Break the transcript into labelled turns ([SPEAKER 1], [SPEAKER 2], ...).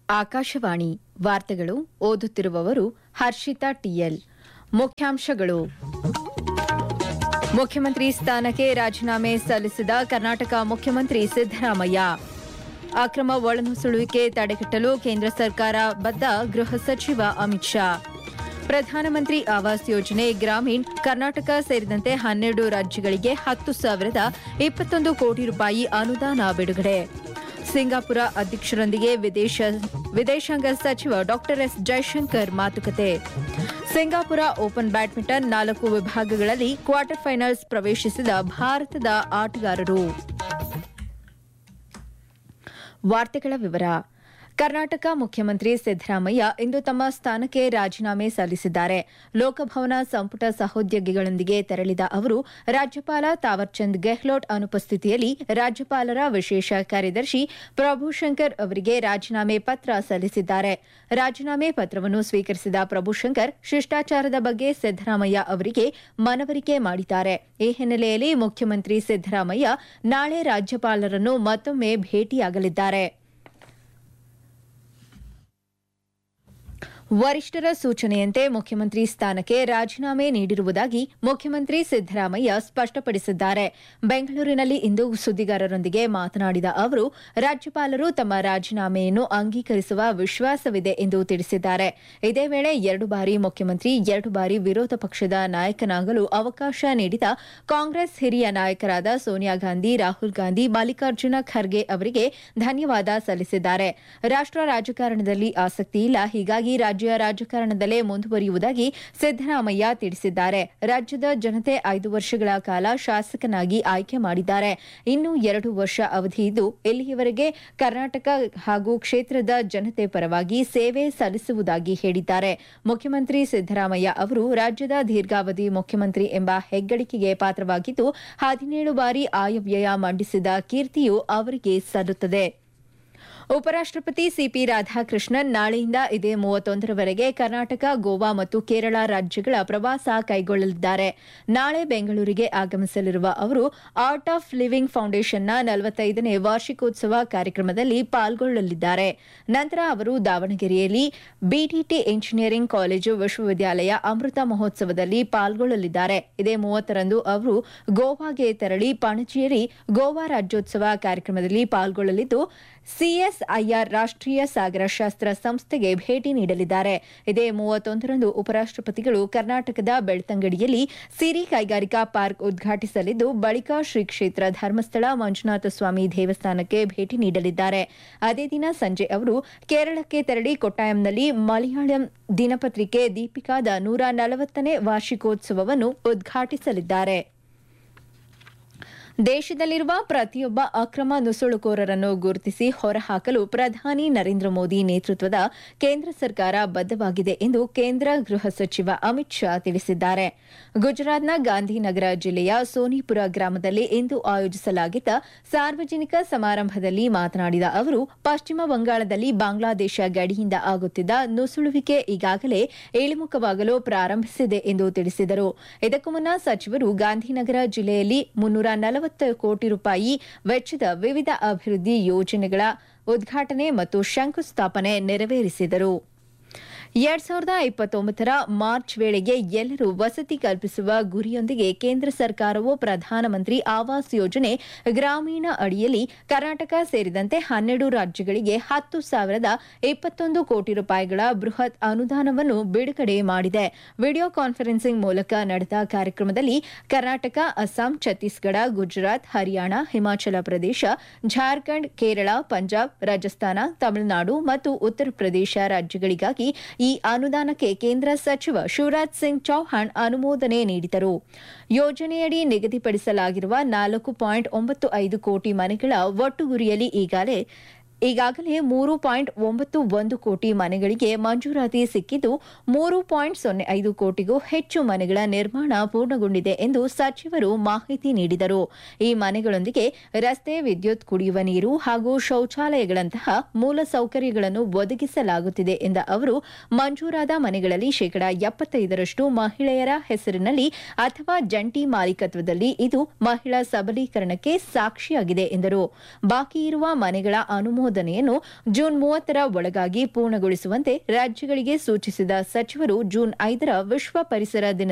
[SPEAKER 1] ಆಕಾಶವಾಣಿ ವಾರ್ತೆಗಳು ಓದುತ್ತಿರುವವರು ಹರ್ಷಿತಾ ಟಿಎಲ್. ಮುಖ್ಯಾಂಶಗಳು. ಮುಖ್ಯಮಂತ್ರಿ ಸ್ಥಾನಕ್ಕೆ ರಾಜೀನಾಮೆ ಸಲ್ಲಿಸಿದ ಕರ್ನಾಟಕ ಮುಖ್ಯಮಂತ್ರಿ ಸಿದ್ದರಾಮಯ್ಯ. ಅಕ್ರಮ ಒಳನುಸುಳುವಿಕೆ ತಡೆಗಟ್ಟಲು ಕೇಂದ್ರ ಸರ್ಕಾರ ಬದ್ಧ, ಗೃಹ ಸಚಿವ ಅಮಿತ್ ಶಾ. ಪ್ರಧಾನಮಂತ್ರಿ ಆವಾಸ್ ಯೋಜನೆ ಗ್ರಾಮೀಣ್ ಕರ್ನಾಟಕ ಸೇರಿದಂತೆ 12 ರಾಜ್ಯಗಳಿಗೆ 10,021 ಕೋಟಿ ರೂಪಾಯಿ ಅನುದಾನ ಬಿಡುಗಡೆ. ಸಿಂಗಾಪುರ ಅಧ್ಯಕ್ಷರೊಂದಿಗೆ ವಿದೇಶಾಂಗ ಸಚಿವ ಡಾ ಎಸ್ ಜೈಶಂಕರ್ ಮಾತುಕತೆ. ಸಿಂಗಾಪುರ ಓಪನ್ ಬ್ಯಾಡ್ಮಿಂಟನ್ 4 ವಿಭಾಗಗಳಲ್ಲಿ ಕ್ವಾರ್ಟರ್ ಫೈನಲ್ಸ್ ಪ್ರವೇಶಿಸಿದ ಭಾರತದ ಆಟಗಾರರು. ವಾರ್ತೆಗಳ ವಿವರ. ಕರ್ನಾಟಕ ಮುಖ್ಯಮಂತ್ರಿ ಸಿದ್ದರಾಮಯ್ಯ ಇಂದು ತಮ್ಮ ಸ್ಥಾನಕ್ಕೆ ರಾಜೀನಾಮೆ ಸಲ್ಲಿಸಿದ್ದಾರೆ. ಲೋಕಭವನ ಸಂಪುಟ ಸಹೋದ್ಯೋಗಿಗಳೊಂದಿಗೆ ತೆರಳಿದ ಅವರು ರಾಜ್ಯಪಾಲ ತಾವರ್ಚಂದ್ ಗೆಹ್ಲೋಟ್ ಅನುಪಸ್ಥಿತಿಯಲ್ಲಿ ರಾಜ್ಯಪಾಲರ ವಿಶೇಷ ಕಾರ್ಯದರ್ಶಿ ಪ್ರಭುಶಂಕರ್ ಅವರಿಗೆ ರಾಜೀನಾಮೆ ಪತ್ರ ಸಲ್ಲಿಸಿದ್ದಾರೆ. ರಾಜೀನಾಮೆ ಪತ್ರವನ್ನು ಸ್ವೀಕರಿಸಿದ ಪ್ರಭುಶಂಕರ್ ಶಿಷ್ಟಾಚಾರದ ಬಗ್ಗೆ ಸಿದ್ದರಾಮಯ್ಯ ಅವರಿಗೆ ಮನವರಿಕೆ ಮಾಡಿದ್ದಾರೆ. ಈ ಹಿನ್ನೆಲೆಯಲ್ಲಿ ಮುಖ್ಯಮಂತ್ರಿ ಸಿದ್ದರಾಮಯ್ಯ ನಾಳೆ ರಾಜ್ಯಪಾಲರನ್ನು ಮತ್ತೊಮ್ಮೆ ಭೇಟಿಯಾಗಲಿದ್ದಾರೆ. ವರಿಷ್ಠರ ಸೂಚನೆಯಂತೆ ಮುಖ್ಯಮಂತ್ರಿ ಸ್ಥಾನಕ್ಕೆ ರಾಜೀನಾಮೆ ನೀಡಿರುವುದಾಗಿ ಮುಖ್ಯಮಂತ್ರಿ ಸಿದ್ದರಾಮಯ್ಯ ಸ್ಪಷ್ಟಪಡಿಸಿದ್ದಾರೆ. ಬೆಂಗಳೂರಿನಲ್ಲಿ ಇಂದು ಸುದ್ದಿಗಾರರೊಂದಿಗೆ ಮಾತನಾಡಿದ ಅವರು, ರಾಜ್ಯಪಾಲರು ತಮ್ಮ ರಾಜೀನಾಮೆಯನ್ನು ಅಂಗೀಕರಿಸುವ ವಿಶ್ವಾಸವಿದೆ ಎಂದು ತಿಳಿಸಿದ್ದಾರೆ. ಇದೇ ವೇಳೆ 2 ಬಾರಿ ಮುಖ್ಯಮಂತ್ರಿ, 2 ಬಾರಿ ವಿರೋಧ ಪಕ್ಷದ ನಾಯಕನಾಗಲು ಅವಕಾಶ ನೀಡಿದ ಕಾಂಗ್ರೆಸ್ ಹಿರಿಯ ನಾಯಕರಾದ ಸೋನಿಯಾ ಗಾಂಧಿ, ರಾಹುಲ್ ಗಾಂಧಿ, ಮಲ್ಲಿಕಾರ್ಜುನ ಖರ್ಗೆ ಅವರಿಗೆ ಧನ್ಯವಾದ ಸಲ್ಲಿಸಿದ್ದಾರೆ. ರಾಷ್ಟ್ರ ರಾಜಕಾರಣದಲ್ಲಿ ಆಸಕ್ತಿ ಇಲ್ಲ, ಹೀಗಾಗಿ ರಾಜ್ಯ ರಾಜಕಾರಣದಲ್ಲೇ ಮುಂದುವರಿಯುವುದಾಗಿ ಸಿದ್ದರಾಮಯ್ಯ ತಿಳಿಸಿದ್ದಾರೆ. ರಾಜ್ಯದ ಜನತೆ 5 ವರ್ಷಗಳ ಕಾಲ ಶಾಸಕನಾಗಿ ಆಯ್ಕೆ ಮಾಡಿದ್ದಾರೆ. ಇನ್ನು 2 ವರ್ಷ ಅವಧಿ ಇದ್ದು ಇಲ್ಲಿಯವರೆಗೆ ಕರ್ನಾಟಕ ಹಾಗೂ ಕ್ಷೇತ್ರದ ಜನತೆ ಪರವಾಗಿ ಸೇವೆ ಸಲ್ಲಿಸುವುದಾಗಿ ಹೇಳಿದ್ದಾರೆ. ಮುಖ್ಯಮಂತ್ರಿ ಸಿದ್ದರಾಮಯ್ಯ ಅವರು ರಾಜ್ಯದ ದೀರ್ಘಾವಧಿ ಮುಖ್ಯಮಂತ್ರಿ ಎಂಬ ಹೆಗ್ಗಳಿಕೆಗೆ ಪಾತ್ರವಾಗಿದ್ದು 17 ಬಾರಿ ಆಯವ್ಯಯ ಮಂಡಿಸಿದ ಕೀರ್ತಿಯು ಅವರಿಗೆ ಸಲ್ಲುತ್ತದೆ. ಉಪರಾಷ್ಟಪತಿ ಸಿಪಿ ರಾಧಾಕೃಷ್ಣನ್ ನಾಳೆಯಿಂದ ಇದೇ 31ರವರೆಗೆ ಕರ್ನಾಟಕ, ಗೋವಾ ಮತ್ತು ಕೇರಳ ರಾಜ್ಯಗಳ ಪ್ರವಾಸ ಕೈಗೊಳ್ಳಲಿದ್ದಾರೆ. ನಾಳೆ ಬೆಂಗಳೂರಿಗೆ ಆಗಮಿಸಲಿರುವ ಅವರು ಆರ್ಟ್ ಆಫ್ ಲಿವಿಂಗ್ ಫೌಂಡೇಶನ್ನ 45ನೇ ವಾರ್ಷಿಕೋತ್ಸವ ಕಾರ್ಯಕ್ರಮದಲ್ಲಿ ಪಾಲ್ಗೊಳ್ಳಲಿದ್ದಾರೆ. ನಂತರ ಅವರು ದಾವಣಗೆರೆಯಲ್ಲಿ ಬಿಟಿಟಿ ಇಂಜಿನಿಯರಿಂಗ್ ಕಾಲೇಜು ವಿಶ್ವವಿದ್ಯಾಲಯ ಅಮೃತ ಮಹೋತ್ಸವದಲ್ಲಿ ಪಾಲ್ಗೊಳ್ಳಲಿದ್ದಾರೆ. ಇದೇ 30ರಂದು ಅವರು ಗೋವಾಗೆ ತೆರಳಿ ಪಣಜಿಯಲ್ಲಿ ಗೋವಾ ರಾಜ್ಯೋತ್ಸವ ಕಾರ್ಯಕ್ರಮದಲ್ಲಿ ಪಾಲ್ಗೊಳ್ಳಲಿದ್ದು ಸಿಎಸ್ಐಆರ್ ರಾಷ್ಟ್ರೀಯ ಸಾಗರಶಾಸ್ತ್ರ ಸಂಸ್ಥೆಗೆ ಭೇಟಿ ನೀಡಲಿದ್ದಾರೆ. ಇದೇ 31ರಂದು ಉಪರಾಷ್ಟಪತಿಗಳು ಕರ್ನಾಟಕದ ಬೆಳ್ತಂಗಡಿಯಲ್ಲಿ ಸಿರಿ ಕೈಗಾರಿಕಾ ಪಾರ್ಕ್ ಉದ್ಘಾಟಿಸಲಿದ್ದು ಬಳಿಕ ಶ್ರೀ ಕ್ಷೇತ್ರ ಧರ್ಮಸ್ಥಳ ಮಂಜುನಾಥ ಸ್ವಾಮಿ ದೇವಸ್ಥಾನಕ್ಕೆ ಭೇಟಿ ನೀಡಲಿದ್ದಾರೆ. ಅದೇ ದಿನ ಸಂಜೆ ಅವರು ಕೇರಳಕ್ಕೆ ತೆರಳಿ ಕೊಟ್ಟಾಯಂನಲ್ಲಿ ಮಲಯಾಳಂ ದಿನಪತ್ರಿಕೆ ದೀಪಿಕಾದ 140ನೇ ವಾರ್ಷಿಕೋತ್ಸವವನ್ನು ಉದ್ಘಾಟಿಸಲಿದ್ದಾರೆ. ದೇಶದಲ್ಲಿರುವ ಪ್ರತಿಯೊಬ್ಬ ಅಕ್ರಮ ನುಸುಳುಕೋರರನ್ನು ಗುರುತಿಸಿ ಹೊರಹಾಕಲು ಪ್ರಧಾನಿ ನರೇಂದ್ರ ಮೋದಿ ನೇತೃತ್ವದ ಕೇಂದ್ರ ಸರ್ಕಾರ ಬದ್ಧವಾಗಿದೆ ಎಂದು ಕೇಂದ್ರ ಗೃಹ ಸಚಿವ ಅಮಿತ್ ಶಾ ತಿಳಿಸಿದ್ದಾರೆ. ಗುಜರಾತ್ನ ಗಾಂಧಿನಗರ ಜಿಲ್ಲೆಯ ಸೋನಿಪುರ ಗ್ರಾಮದಲ್ಲಿ ಇಂದು ಆಯೋಜಿಸಲಾಗಿದ್ದ ಸಾರ್ವಜನಿಕ ಸಮಾರಂಭದಲ್ಲಿ ಮಾತನಾಡಿದ ಅವರು, ಪಶ್ಚಿಮ ಬಂಗಾಳದಲ್ಲಿ ಬಾಂಗ್ಲಾದೇಶ ಗಡಿಯಿಂದ ಆಗುತ್ತಿದ್ದ ನುಸುಳುವಿಕೆ ಈಗಾಗಲೇ ಇಳಿಮುಖವಾಗಲು ಪ್ರಾರಂಭಿಸಿದೆ ಎಂದು ತಿಳಿಸಿದರು. ಇದಕ್ಕೂ ಮುನ್ನ ಸಚಿವರು ಗಾಂಧಿನಗರ ಜಿಲ್ಲೆಯಲ್ಲಿ 340 ಕೋಟಿ ರೂಪಾಯಿ ವೆಚ್ಚದ ವಿವಿಧ ಅಭಿವೃದ್ಧಿ ಯೋಜನೆಗಳ ಉದ್ಘಾಟನೆ ಮತ್ತು ಶಂಕುಸ್ಥಾಪನೆ ನೆರವೇರಿಸಿದರು. 2029ರ ಮಾರ್ಚ್ ವೇಳೆಗೆ ಎಲ್ಲರೂ ವಸತಿ ಕಲ್ಪಿಸುವ ಗುರಿಯೊಂದಿಗೆ ಕೇಂದ್ರ ಸರ್ಕಾರವು ಪ್ರಧಾನಮಂತ್ರಿ ಆವಾಸ್ ಯೋಜನೆ ಗ್ರಾಮೀಣ ಅಡಿಯಲ್ಲಿ ಕರ್ನಾಟಕ ಸೇರಿದಂತೆ 12 ರಾಜ್ಯಗಳಿಗೆ 10,021 ಕೋಟಿ ರೂಪಾಯಿಗಳ ಬೃಹತ್ ಅನುದಾನವನ್ನು ಬಿಡುಗಡೆ ಮಾಡಿದೆ. ವಿಡಿಯೋ ಕಾನ್ಫರೆನ್ಸಿಂಗ್ ಮೂಲಕ ನಡೆದ ಕಾರ್ಯಕ್ರಮದಲ್ಲಿ ಕರ್ನಾಟಕ, ಅಸ್ಸಾಂ, ಛತ್ತೀಸ್ಗಢ, ಗುಜರಾತ್, ಹರಿಯಾಣ, ಹಿಮಾಚಲ ಪ್ರದೇಶ, ಜಾರ್ಖಂಡ್, ಕೇರಳ, ಪಂಜಾಬ್, ರಾಜಸ್ಥಾನ, ತಮಿಳುನಾಡು ಮತ್ತು ಉತ್ತರ ಪ್ರದೇಶ ರಾಜ್ಯಗಳಿಗಾಗಿ ಈ ಅನುದಾನಕ್ಕೆ ಕೇಂದ್ರ ಸಚಿವ ಶಿವರಾಜ್ ಸಿಂಗ್ ಚೌಹಾಣ್ ಅನುಮೋದನೆ ನೀಡಿದರು. ಯೋಜನೆಯಡಿ ನಿಗದಿಪಡಿಸಲಾಗಿರುವ 4.95 ಕೋಟಿ ಮನೆಗಳ ಒಟ್ಟು ಗುರಿಯಲ್ಲಿ ಈಗಾಗಲೇ 3.91 ಕೋಟಿ ಮನೆಗಳಿಗೆ ಮಂಜೂರಾತಿ ಸಿಕ್ಕಿದ್ದು 3.05 ಕೋಟಿಗೂ ಹೆಚ್ಚು ಮನೆಗಳ ನಿರ್ಮಾಣ ಪೂರ್ಣಗೊಂಡಿದೆ ಎಂದು ಸಚಿವರು ಮಾಹಿತಿ ನೀಡಿದರು. ಈ ಮನೆಗಳೊಂದಿಗೆ ರಸ್ತೆ, ವಿದ್ಯುತ್, ಕುಡಿಯುವ ನೀರು ಹಾಗೂ ಶೌಚಾಲಯಗಳಂತಹ ಮೂಲಸೌಕರ್ಯಗಳನ್ನು ಒದಗಿಸಲಾಗುತ್ತಿದೆ ಎಂದ ಅವರು, ಮಂಜೂರಾದ ಮನೆಗಳಲ್ಲಿ 75% ಮಹಿಳೆಯರ ಹೆಸರಿನಲ್ಲಿ ಅಥವಾ ಜಂಟಿ ಮಾಲೀಕತ್ವದಲ್ಲಿ ಇದು ಮಹಿಳಾ ಸಬಲೀಕರಣಕ್ಕೆ ಸಾಕ್ಷಿಯಾಗಿದೆ ಎಂದರು. ಬಾಕಿ ಇರುವ ಮನೆಗಳ ಅನುಮೋದನೆ ಅನುಮೋದನೆಯನ್ನು ಜೂನ್ 30ರ ಒಳಗಾಗಿ ಪೂರ್ಣಗೊಳಿಸುವಂತೆ ರಾಜ್ಯಗಳಿಗೆ ಸೂಚಿಸಿದ ಸಚಿವರು ಜೂನ್ 5ರ ವಿಶ್ವ ಪರಿಸರ ದಿನ